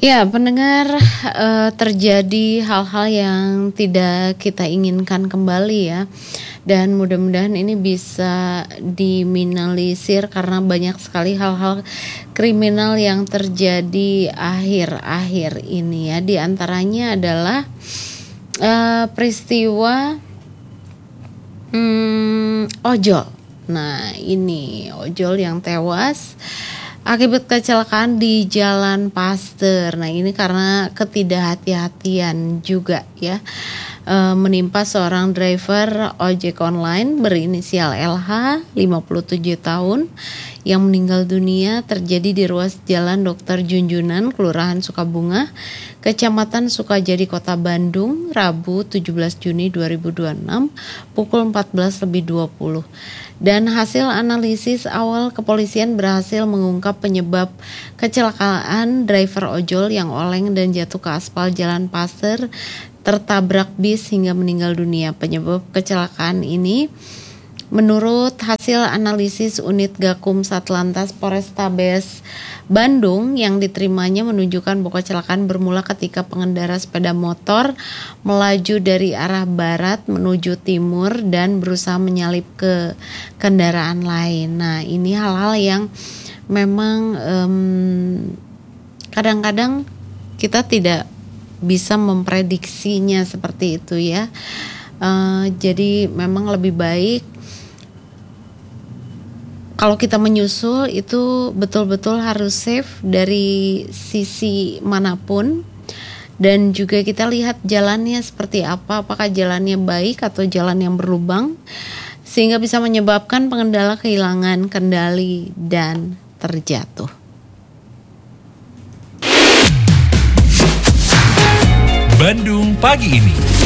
Ya, pendengar, terjadi hal-hal yang tidak kita inginkan kembali ya, dan mudah-mudahan ini bisa diminimalisir karena banyak sekali hal-hal kriminal yang terjadi akhir-akhir ini ya. Di antaranya adalah peristiwa ojol. Nah, ini ojol yang tewas akibat kecelakaan di Jalan Paster. Nah, ini karena ketidakhati-hatian juga ya. Menimpa seorang driver ojek online berinisial LH 57 tahun yang meninggal dunia terjadi di ruas Jalan Dr. Junjunan, Kelurahan Sukabunga, Kecamatan Sukajadi, Kota Bandung, Rabu 17 Juni 2026 pukul 14.20. Dan hasil analisis awal kepolisian berhasil mengungkap penyebab kecelakaan driver ojol yang oleng dan jatuh ke aspal Jalan Paster tertabrak bis hingga meninggal dunia. Penyebab kecelakaan ini menurut hasil analisis unit Gakum Satlantas Polrestabes Bandung yang diterimanya menunjukkan bahwa kecelakaan bermula ketika pengendara sepeda motor melaju dari arah barat menuju timur dan berusaha menyalip ke kendaraan lain. Nah, ini hal-hal yang memang kadang-kadang kita tidak bisa memprediksinya seperti itu ya. Jadi memang lebih baik kalau kita menyusul itu betul-betul harus safe dari sisi manapun, dan juga kita lihat jalannya seperti apa, apakah jalannya baik atau jalan yang berlubang sehingga bisa menyebabkan pengendara kehilangan kendali dan terjatuh. Bandung Pagi Ini.